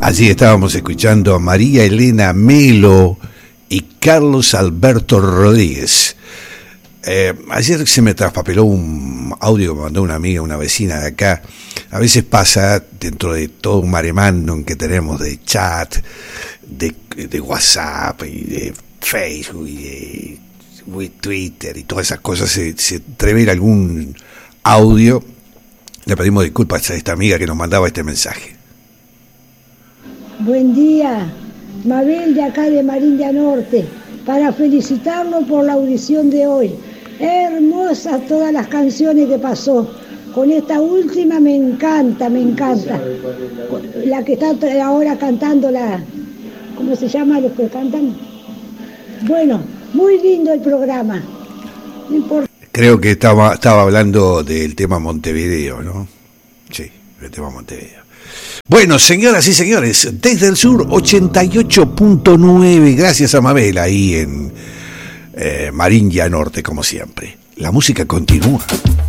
Allí estábamos escuchando a María Elena Melo y Carlos Alberto Rodríguez. Ayer se me traspapeló un audio que me mandó una amiga, una vecina de acá. A veces pasa, dentro de todo un maremándum que tenemos de chat, de WhatsApp y de Facebook y de Twitter y todas esas cosas, se entrevera algún audio. Le pedimos disculpas a esta amiga que nos mandaba este mensaje. Buen día, Mabel de acá de Marindia Norte, para felicitarlo por la audición de hoy. Hermosas todas las canciones que pasó. Con esta última me encanta. La que está ahora cantando, ¿cómo se llama los que cantan? Bueno, muy lindo el programa. No importa. Creo que estaba hablando del tema Montevideo, ¿no? Sí, el tema Montevideo. Bueno, señoras y señores, desde el sur 88.9, gracias a Mabel ahí en Marindia Norte, como siempre. La música continúa.